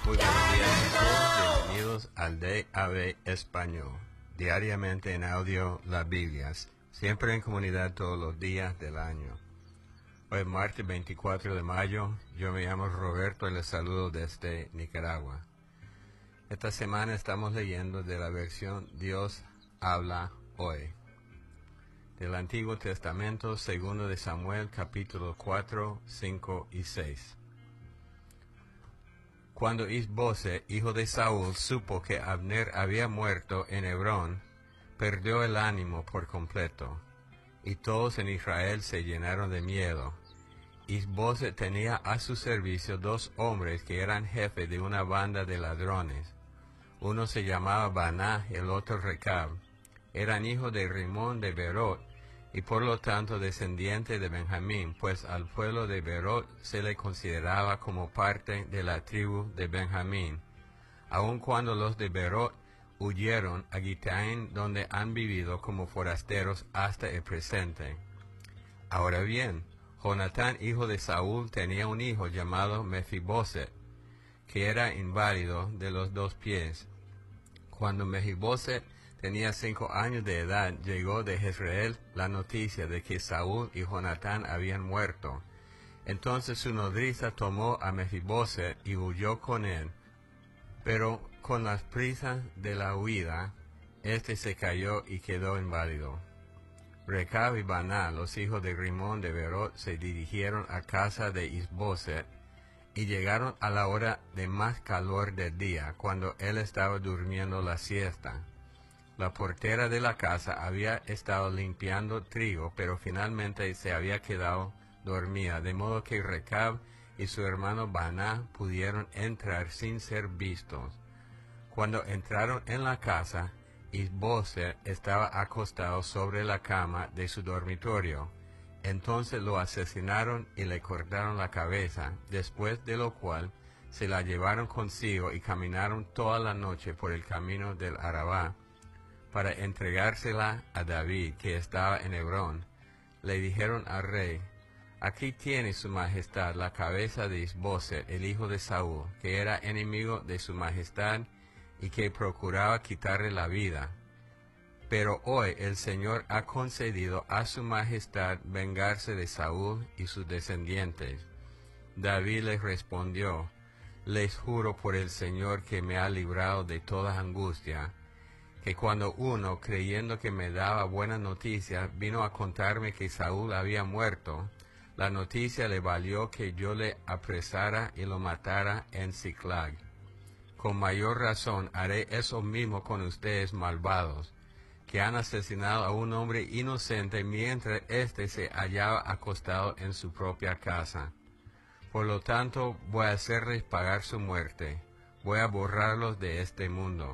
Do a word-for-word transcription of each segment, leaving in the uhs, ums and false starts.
Muy buenos días a todos, bienvenidos al D A B Español, diariamente en audio las Biblias, siempre en comunidad todos los días del año. Hoy es martes veinticuatro de mayo, yo me llamo Roberto y les saludo desde Nicaragua. Esta semana estamos leyendo de la versión Dios habla hoy. Del Antiguo Testamento, segundo de Samuel, capítulo cuatro, cinco y seis. Cuando Is-Boset, hijo de Saúl, supo que Abner había muerto en Hebrón, perdió el ánimo por completo, y todos en Israel se llenaron de miedo. Is-Boset tenía a su servicio dos hombres que eran jefes de una banda de ladrones. Uno se llamaba Baná y el otro Recab. Eran hijos de Rimón de Berot, y por lo tanto descendiente de Benjamín, pues al pueblo de Berot se le consideraba como parte de la tribu de Benjamín, aun cuando los de Berot huyeron a Gitaim, donde han vivido como forasteros hasta el presente. Ahora bien, Jonatán, hijo de Saúl, tenía un hijo llamado Mefiboset, que era inválido de los dos pies. Cuando Mefiboset tenía cinco años de edad, llegó de Jezreel la noticia de que Saúl y Jonatán habían muerto. Entonces su nodriza tomó a Mefiboset y huyó con él. Pero con las prisas de la huida, éste se cayó y quedó inválido. Recab y Baná, los hijos de Rimón de Berot, se dirigieron a casa de Is-Boset y llegaron a la hora de más calor del día, cuando él estaba durmiendo la siesta. La portera de la casa había estado limpiando trigo, pero finalmente se había quedado dormida, de modo que Recab y su hermano Baná pudieron entrar sin ser vistos. Cuando entraron en la casa, Is-Boset estaba acostado sobre la cama de su dormitorio. Entonces lo asesinaron y le cortaron la cabeza, después de lo cual se la llevaron consigo y caminaron toda la noche por el camino del Arabá, para entregársela a David, que estaba en Hebrón. Le dijeron al rey: «Aquí tiene su majestad la cabeza de Is-Boset, el hijo de Saúl, que era enemigo de su majestad y que procuraba quitarle la vida. Pero hoy el Señor ha concedido a su majestad vengarse de Saúl y sus descendientes». David les respondió: «Les juro por el Señor que me ha librado de toda angustia, que cuando uno, creyendo que me daba buena noticia, vino a contarme que Saúl había muerto, la noticia le valió que yo le apresara y lo matara en Siclag. Con mayor razón haré eso mismo con ustedes malvados, que han asesinado a un hombre inocente mientras éste se hallaba acostado en su propia casa. Por lo tanto, voy a hacerles pagar su muerte, voy a borrarlos de este mundo».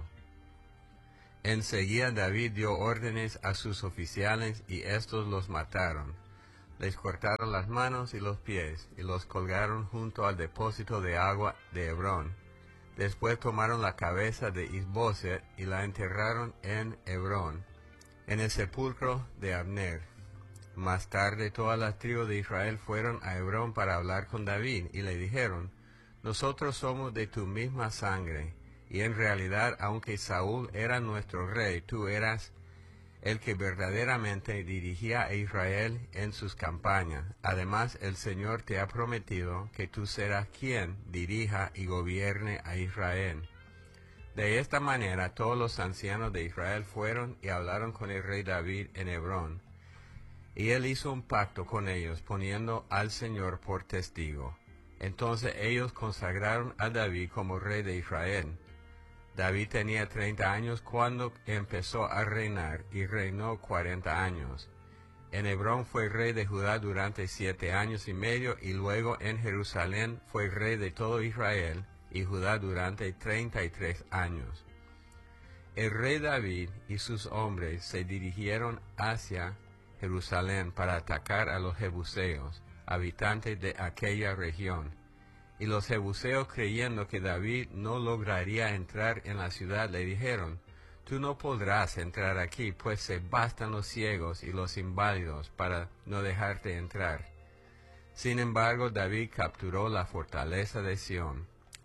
Enseguida David dio órdenes a sus oficiales y éstos los mataron. Les cortaron las manos y los pies y los colgaron junto al depósito de agua de Hebrón. Después tomaron la cabeza de Is-Boset y la enterraron en Hebrón, en el sepulcro de Abner. Más tarde todas las tribus de Israel fueron a Hebrón para hablar con David y le dijeron: «Nosotros somos de tu misma sangre, y en realidad, aunque Saúl era nuestro rey, tú eras el que verdaderamente dirigía a Israel en sus campañas. Además, el Señor te ha prometido que tú serás quien dirija y gobierne a Israel». De esta manera, todos los ancianos de Israel fueron y hablaron con el rey David en Hebrón. Y él hizo un pacto con ellos, poniendo al Señor por testigo. Entonces ellos consagraron a David como rey de Israel. David tenía treinta años cuando empezó a reinar, y reinó cuarenta años. En Hebrón fue rey de Judá durante siete años y medio, y luego en Jerusalén fue rey de todo Israel y Judá durante treinta y tres años. El rey David y sus hombres se dirigieron hacia Jerusalén para atacar a los jebuseos, habitantes de aquella región. Y los jebuseos, creyendo que David no lograría entrar en la ciudad, le dijeron: «Tú no podrás entrar aquí, pues se bastan los ciegos y los inválidos para no dejarte entrar». Sin embargo, David capturó la fortaleza de Sión.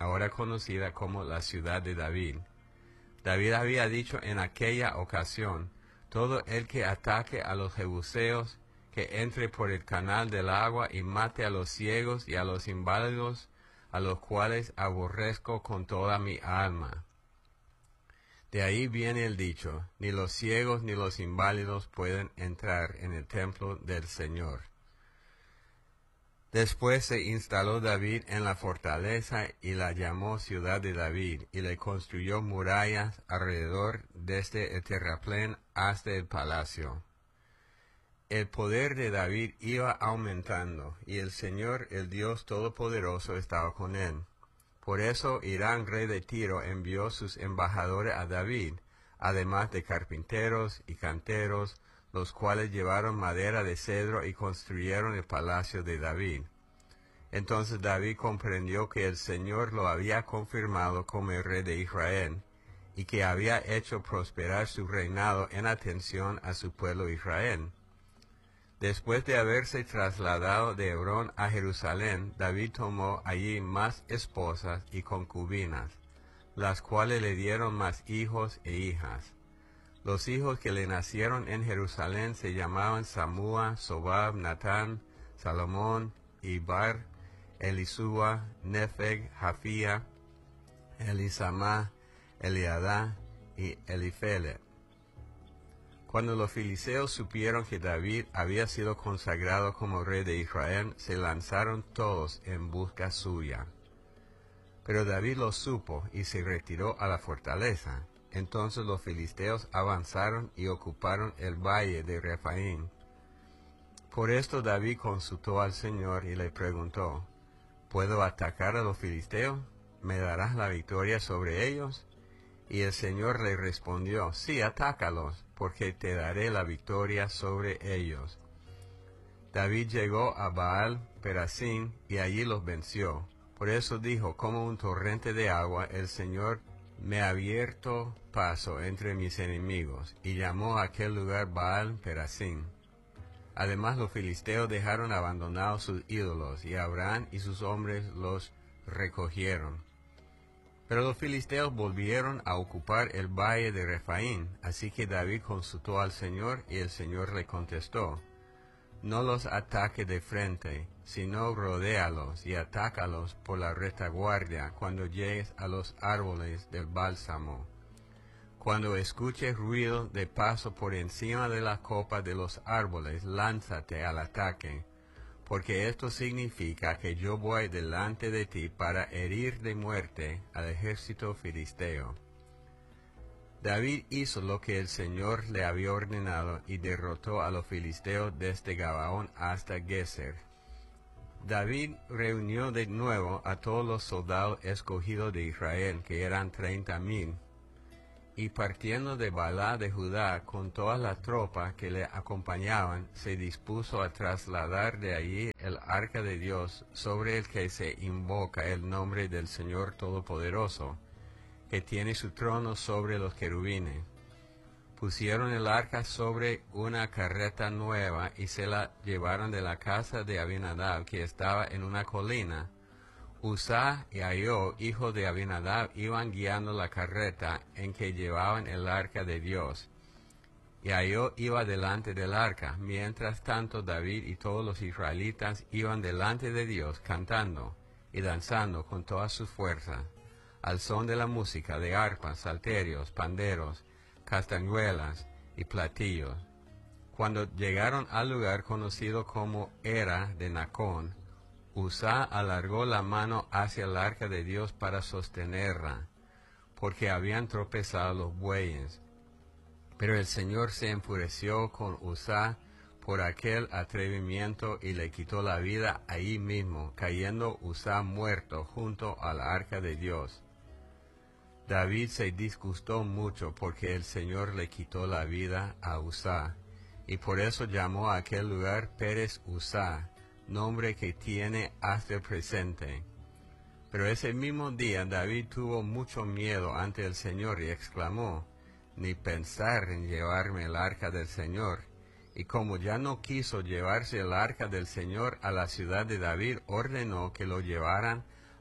ahora conocida como la ciudad de David. David había dicho en aquella ocasión: todo el que ataque a los jebuseos, que entre por el canal del agua y mate a los ciegos y a los inválidos, a los cuales aborrezco con toda mi alma. De ahí viene el dicho: ni los ciegos ni los inválidos pueden entrar en el templo del Señor. Después se instaló David en la fortaleza y la llamó Ciudad de David, y le construyó murallas alrededor desde el terraplén hasta el palacio. El poder de David iba aumentando, y el Señor, el Dios Todopoderoso, estaba con él. Por eso Hirán, rey de Tiro, envió sus embajadores a David, además de carpinteros y canteros, los cuales llevaron madera de cedro y construyeron el palacio de David. Entonces David comprendió que el Señor lo había confirmado como el rey de Israel, y que había hecho prosperar su reinado en atención a su pueblo Israel. Después de haberse trasladado de Hebrón a Jerusalén, David tomó allí más esposas y concubinas, las cuales le dieron más hijos e hijas. Los hijos que le nacieron en Jerusalén se llamaban Samúa, Sobab, Natán, Salomón, Ibar, Elisúa, Nefeg, Jafía, Elisamá, Eliadá y Elifelet. Cuando los filisteos supieron que David había sido consagrado como rey de Israel, se lanzaron todos en busca suya. Pero David lo supo y se retiró a la fortaleza. Entonces los filisteos avanzaron y ocuparon el valle de Refaín. Por esto David consultó al Señor y le preguntó: ¿puedo atacar a los filisteos? ¿Me darás la victoria sobre ellos? Y el Señor le respondió: sí, atácalos, porque te daré la victoria sobre ellos. David llegó a Baal Perasim y allí los venció. Por eso dijo: como un torrente de agua, el Señor me ha abierto paso entre mis enemigos, y llamó a aquel lugar Baal Perasim. Además los filisteos dejaron abandonados sus ídolos, y Abraham y sus hombres los recogieron. Pero los filisteos volvieron a ocupar el valle de Refaín, así que David consultó al Señor, y el Señor le contestó: no los ataque de frente, sino rodéalos y atácalos por la retaguardia cuando llegues a los árboles del bálsamo. Cuando escuches ruido de paso por encima de la copa de los árboles, lánzate al ataque, porque esto significa que yo voy delante de ti para herir de muerte al ejército filisteo. David hizo lo que el Señor le había ordenado y derrotó a los filisteos desde Gabaón hasta Geser. David reunió de nuevo a todos los soldados escogidos de Israel, que eran treinta mil, y partiendo de Balá de Judá con todas las tropas que le acompañaban, se dispuso a trasladar de allí el arca de Dios, sobre el que se invoca el nombre del Señor Todopoderoso, que tiene su trono sobre los querubines. Pusieron el arca sobre una carreta nueva y se la llevaron de la casa de Abinadab, que estaba en una colina. Uzá y Ahio, hijo de Abinadab, iban guiando la carreta en que llevaban el arca de Dios, y Ahio iba delante del arca. Mientras tanto David y todos los israelitas iban delante de Dios cantando y danzando con todas sus fuerzas, al son de la música de arpas, salterios, panderos, castañuelas y platillos. Cuando llegaron al lugar conocido como Era de Nacón, Uzá alargó la mano hacia el arca de Dios para sostenerla, porque habían tropezado los bueyes. Pero el Señor se enfureció con Uzá por aquel atrevimiento y le quitó la vida ahí mismo, cayendo Uzá muerto junto al arca de Dios. David se disgustó mucho porque el Señor le quitó la vida a Uzá, y por eso llamó a aquel lugar Pérez Uzá, nombre que tiene hasta el presente. Pero ese mismo día David tuvo mucho miedo ante el Señor y exclamó: ni pensar en llevarme el arca del Señor. Y como ya no quiso llevarse el arca del Señor a la ciudad de David, ordenó que lo llevaran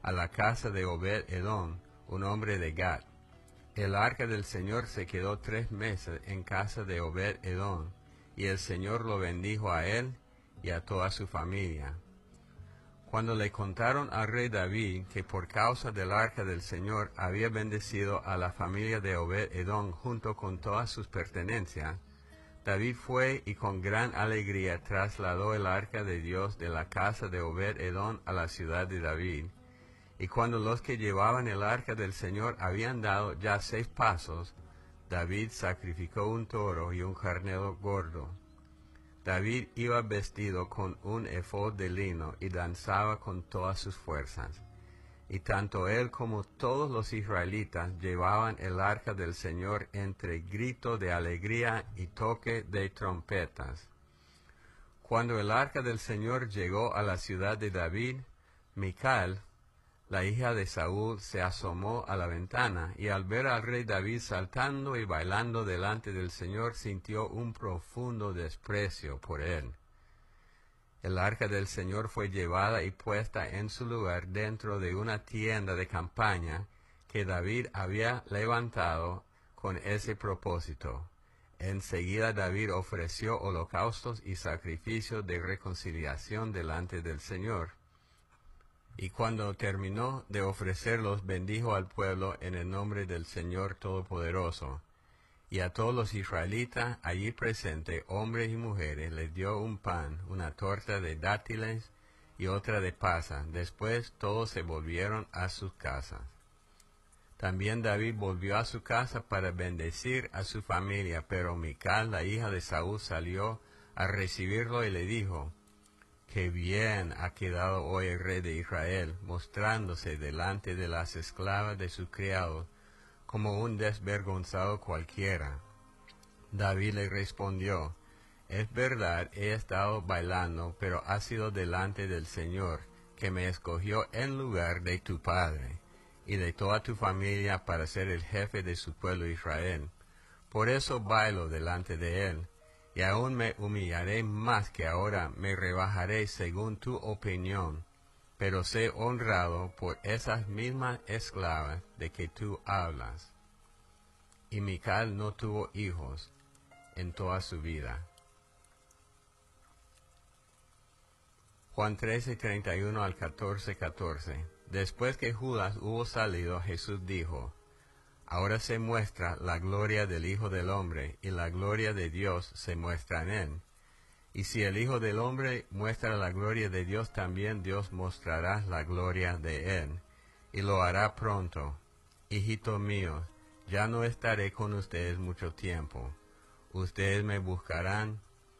a la casa de Obed-Edom, un hombre de Gat. El arca del Señor se quedó tres meses en casa de Obed-Edom, y el Señor lo bendijo a él y a toda su familia. Cuando le contaron al rey David que por causa del arca del Señor había bendecido a la familia de Obed-Edom junto con todas sus pertenencias, David fue y con gran alegría trasladó el arca de Dios de la casa de Obed-Edom a la ciudad de David. Y cuando los que llevaban el arca del Señor habían dado ya seis pasos, David sacrificó un toro y un carnero gordo. David iba vestido con un efod de lino y danzaba con todas sus fuerzas. Y tanto él como todos los israelitas llevaban el arca del Señor entre grito de alegría y toque de trompetas. Cuando el arca del Señor llegó a la ciudad de David, Mical, la hija de Saúl, se asomó a la ventana, y al ver al rey David saltando y bailando delante del Señor, sintió un profundo desprecio por él. El arca del Señor fue llevada y puesta en su lugar dentro de una tienda de campaña que David había levantado con ese propósito. Enseguida David ofreció holocaustos y sacrificios de reconciliación delante del Señor. Y cuando terminó de ofrecerlos, bendijo al pueblo en el nombre del Señor Todopoderoso. Y a todos los israelitas allí presentes, hombres y mujeres, les dio un pan, una torta de dátiles y otra de pasas. Después todos se volvieron a sus casas. También David volvió a su casa para bendecir a su familia, pero Mical, la hija de Saúl, salió a recibirlo y le dijo: «Qué bien ha quedado hoy el rey de Israel, mostrándose delante de las esclavas de sus criados, como un desvergonzado cualquiera». David le respondió: «Es verdad, he estado bailando, pero ha sido delante del Señor, que me escogió en lugar de tu padre y de toda tu familia para ser el jefe de su pueblo Israel. Por eso bailo delante de él, y aún me humillaré más que ahora me rebajaré según tu opinión, pero sé honrado por esas mismas esclavas de que tú hablas». Y Mical no tuvo hijos en toda su vida. Juan trece, treinta y uno al catorce, catorce. Después que Judas hubo salido, Jesús dijo: «Ahora se muestra la gloria del Hijo del Hombre, y la gloria de Dios se muestra en él. Y si el Hijo del Hombre muestra la gloria de Dios, también Dios mostrará la gloria de él, y lo hará pronto. Hijitos míos, ya no estaré con ustedes mucho tiempo. Ustedes me buscarán,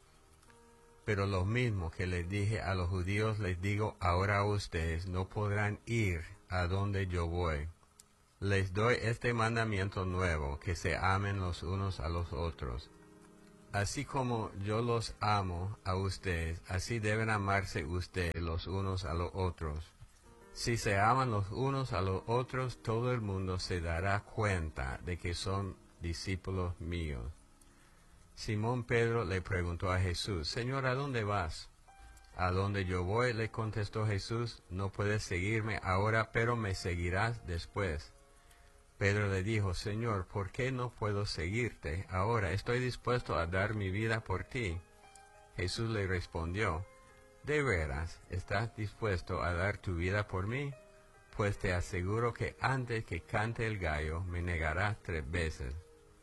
pero lo mismo que les dije a los judíos les digo ahora a ustedes: no podrán ir a donde yo voy. Les doy este mandamiento nuevo, que se amen los unos a los otros. Así como yo los amo a ustedes, así deben amarse ustedes los unos a los otros. Si se aman los unos a los otros, todo el mundo se dará cuenta de que son discípulos míos». Simón Pedro le preguntó a Jesús: «Señor, ¿a dónde vas?». «A donde yo voy», le contestó Jesús, «no puedes seguirme ahora, pero me seguirás después». Pedro le dijo: «Señor, ¿por qué no puedo seguirte ahora? Estoy dispuesto a dar mi vida por ti». Jesús le respondió: «¿De veras estás dispuesto a dar tu vida por mí? Pues te aseguro que antes que cante el gallo me negarás tres veces».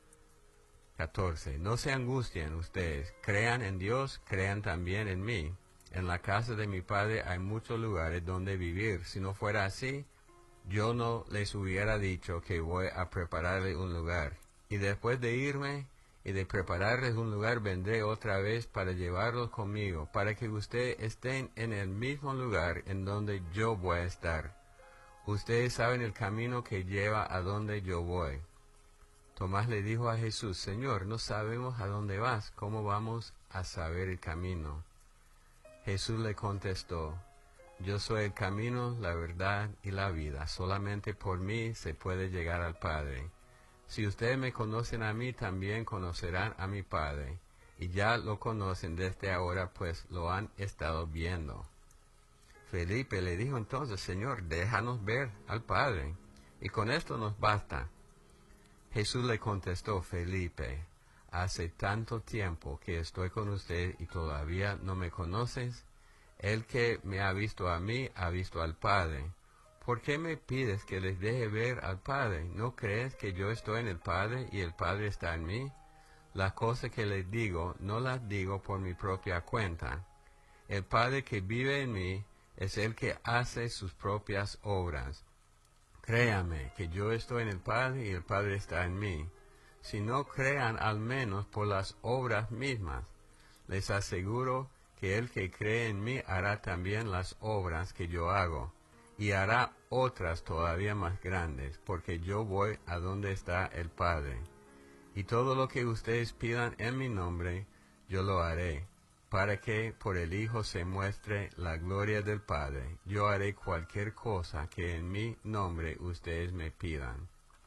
catorce. No se angustien ustedes, crean en Dios, crean también en mí. En la casa de mi Padre hay muchos lugares donde vivir. Si no fuera así, yo no les hubiera dicho que voy a prepararles un lugar. Y después de irme y de prepararles un lugar, vendré otra vez para llevarlos conmigo, para que ustedes estén en el mismo lugar en donde yo voy a estar. Ustedes saben el camino que lleva a donde yo voy». Tomás le dijo a Jesús: «Señor, no sabemos a dónde vas, ¿cómo vamos a saber el camino?». Jesús le contestó: «Yo soy el camino, la verdad y la vida. Solamente por mí se puede llegar al Padre. Si ustedes me conocen a mí, también conocerán a mi Padre. Y ya lo conocen desde ahora, pues lo han estado viendo». Felipe le dijo entonces, Señor, déjanos ver al Padre, y con esto nos basta. Jesús le contestó, Felipe, hace tanto tiempo que estoy con usted y todavía no me conoces. El que me ha visto a mí, ha visto al Padre. ¿Por qué me pides que les deje ver al Padre? ¿No crees que yo estoy en el Padre y el Padre está en mí? Las cosas que les digo, no las digo por mi propia cuenta. El Padre que vive en mí es el que hace sus propias obras. Créame que yo estoy en el Padre y el Padre está en mí. Si no crean al menos por las obras mismas, les aseguro que el que cree en mí hará también las obras que yo hago, y hará otras todavía más grandes, porque yo voy a donde está el Padre. Y todo lo que ustedes pidan en mi nombre, yo lo haré, para que por el Hijo se muestre la gloria del Padre. Yo haré cualquier cosa que en mi nombre ustedes me pidan.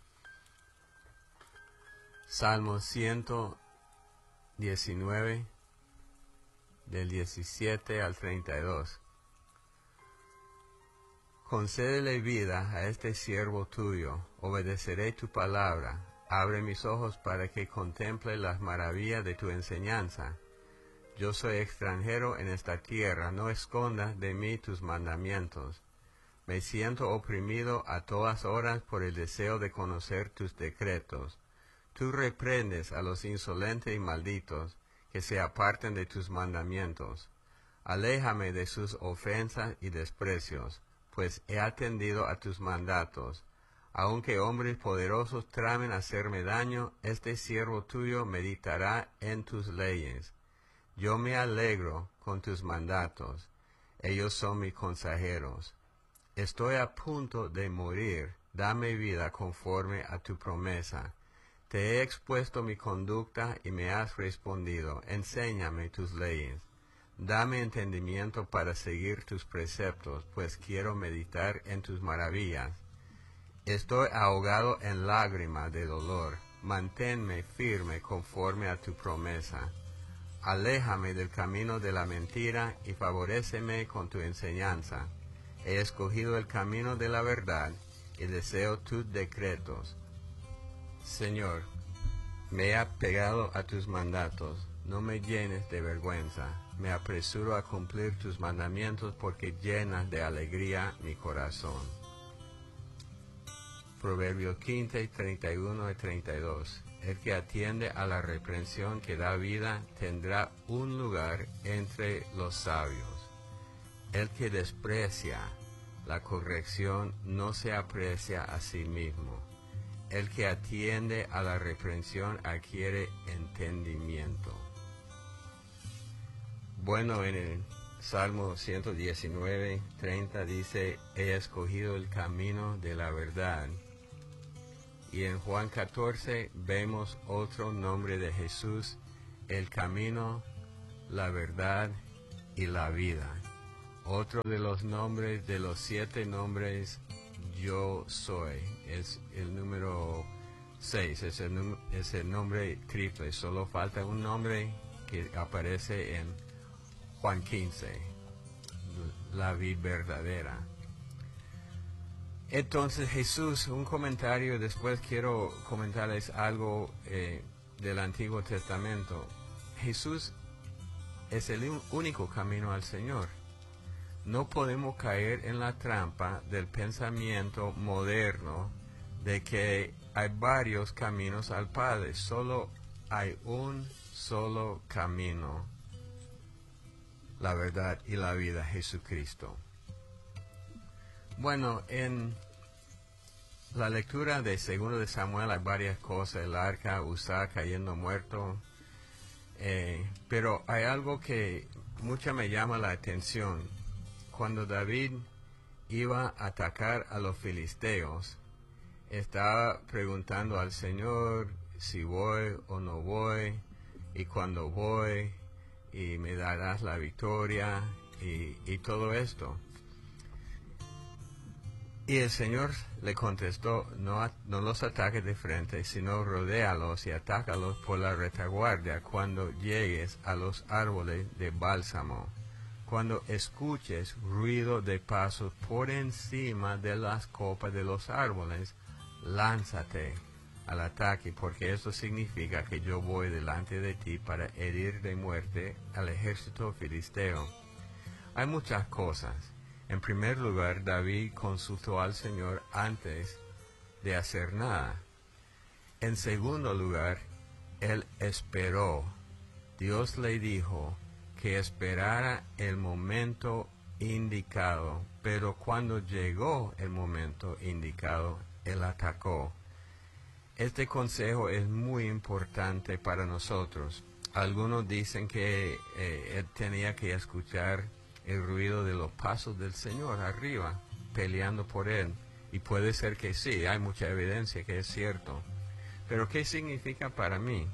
Salmo ciento diecinueve, del diecisiete al treinta y dos. Concédele vida a este siervo tuyo, obedeceré tu palabra. Abre mis ojos para que contemple las maravillas de tu enseñanza. Yo soy extranjero en esta tierra, no escondas de mí tus mandamientos. Me siento oprimido a todas horas por el deseo de conocer tus decretos. Tú reprendes a los insolentes y malditos, que se aparten de tus mandamientos. Aléjame de sus ofensas y desprecios, pues he atendido a tus mandatos. Aunque hombres poderosos tramen a hacerme daño, este siervo tuyo meditará en tus leyes. Yo me alegro con tus mandatos, ellos son mis consejeros. Estoy a punto de morir, dame vida conforme a tu promesa. Te he expuesto mi conducta y me has respondido, enséñame tus leyes. Dame entendimiento para seguir tus preceptos, pues quiero meditar en tus maravillas. Estoy ahogado en lágrimas de dolor, manténme firme conforme a tu promesa. Aléjame del camino de la mentira y favoréceme con tu enseñanza. He escogido el camino de la verdad y deseo tus decretos. Señor, me he apegado a tus mandatos, no me llenes de vergüenza. Me apresuro a cumplir tus mandamientos porque llenas de alegría mi corazón. Proverbios quince, treinta y uno y treinta y dos. El que atiende a la reprensión que da vida tendrá un lugar entre los sabios. El que desprecia la corrección no se aprecia a sí mismo. El que atiende a la reprensión adquiere entendimiento. Bueno, en el Salmo ciento diecinueve, treinta dice, he escogido el camino de la verdad. Y en Juan catorce vemos otro nombre de Jesús, el camino, la verdad y la vida. Otro de los nombres, de los siete nombres, yo soy, es el número seis, es el, es el nombre triple. Solo falta un nombre que aparece en Juan quince, la vid verdadera. Entonces Jesús, un comentario, después quiero comentarles algo eh, del Antiguo Testamento. Jesús es el único camino al Señor. No podemos caer en la trampa del pensamiento moderno de que hay varios caminos al Padre. Solo hay un solo camino, la verdad y la vida, Jesucristo. Bueno, en la lectura de segundo de Samuel hay varias cosas, el arca, Uzá cayendo muerto, eh, pero hay algo que mucho me llama la atención. Cuando David iba a atacar a los filisteos, estaba preguntando al Señor si voy o no voy, y cuando voy, y me darás la victoria, y, y todo esto. Y el Señor le contestó, no, no los ataques de frente, sino rodéalos y atácalos por la retaguardia cuando llegues a los árboles de bálsamo. cuando escuches ruido de pasos por encima de las copas de los árboles, lánzate al ataque, porque eso significa que yo voy delante de ti para herir de muerte al ejército filisteo. Hay muchas cosas. En primer lugar, David consultó al Señor antes de hacer nada. En segundo lugar, él esperó. Dios le dijo que esperara el momento indicado, pero cuando llegó el momento indicado, él atacó. Este consejo es muy importante para nosotros. Algunos dicen que eh, él tenía que escuchar el ruido de los pasos del Señor arriba, peleando por él. Y puede ser que sí, hay mucha evidencia que es cierto. Pero ¿qué significa para mí?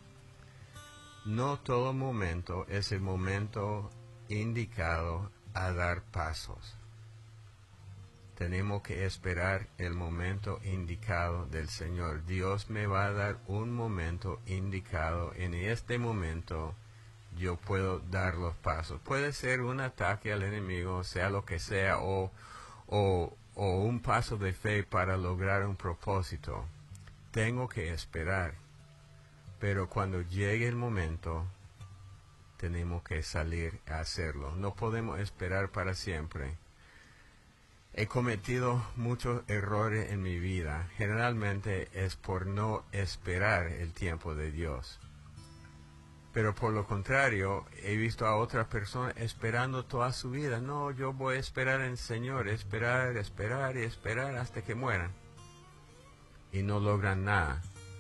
No todo momento es el momento indicado a dar pasos. Tenemos que esperar el momento indicado del Señor. Dios me va a dar un momento indicado. En este momento yo puedo dar los pasos. Puede ser un ataque al enemigo, sea lo que sea, o, o, o un paso de fe para lograr un propósito. Tengo que esperar. Pero cuando llegue el momento, tenemos que salir a hacerlo. No podemos esperar para siempre. He cometido muchos errores en mi vida. Generalmente es por no esperar el tiempo de Dios. Pero por lo contrario, he visto a otras personas esperando toda su vida. No, yo voy a esperar en el Señor, esperar, esperar y esperar hasta que mueran. Y no logran nada.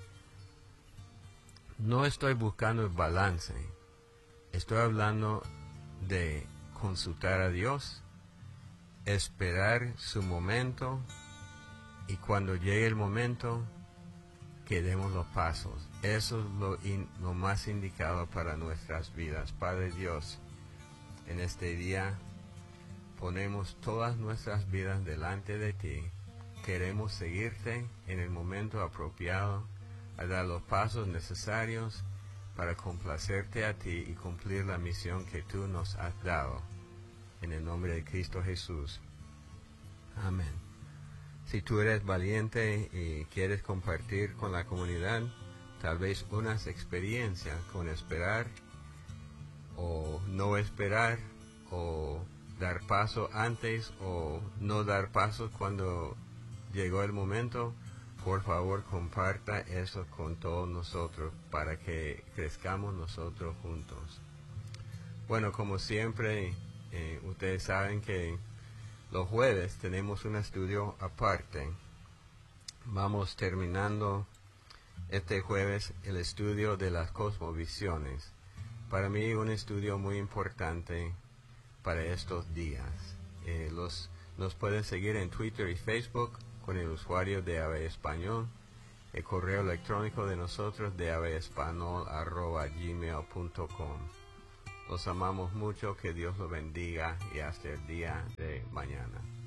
No estoy buscando el balance. Estoy hablando de consultar a Dios, esperar su momento, y cuando llegue el momento, que demos los pasos. Eso es lo, in, lo más indicado para nuestras vidas. Padre Dios, en este día ponemos todas nuestras vidas delante de ti. Queremos seguirte en el momento apropiado, a dar los pasos necesarios para complacerte a ti y cumplir la misión que tú nos has dado. En el nombre de Cristo Jesús. Amén. Si tú eres valiente y quieres compartir con la comunidad tal vez unas experiencias con esperar o no esperar, o dar paso antes o no dar paso cuando llegó el momento, por favor comparta eso con todos nosotros para que crezcamos nosotros juntos. Bueno, como siempre, eh, ustedes saben que los jueves tenemos un estudio aparte. Vamos terminando este jueves el estudio de las cosmovisiones. Para mí un estudio muy importante para estos días. Eh, los, nos pueden seguir en Twitter y Facebook con el usuario de A V Español. El correo electrónico de nosotros de aveespanol arroba gmail punto com. Los amamos mucho, que Dios los bendiga y hasta el día de mañana.